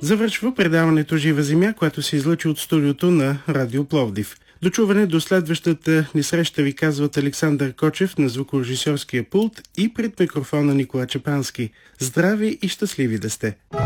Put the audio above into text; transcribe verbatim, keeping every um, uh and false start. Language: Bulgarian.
Завършва предаването Жива земя, което се излъчи от студиото на Радио Пловдив. До чуване до следващата ни среща ви казват Александър Кочев на звукорежисьорския пулт и пред микрофона Никола Чепански. Здрави и щастливи да сте!